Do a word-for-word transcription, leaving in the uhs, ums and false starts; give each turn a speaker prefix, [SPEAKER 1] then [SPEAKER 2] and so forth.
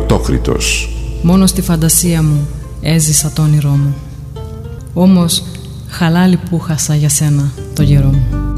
[SPEAKER 1] Πρωτόκριτος.
[SPEAKER 2] Μόνο στη φαντασία μου έζησα το όνειρό μου. Όμως χαλάλι που χάσα για σένα το γερό μου.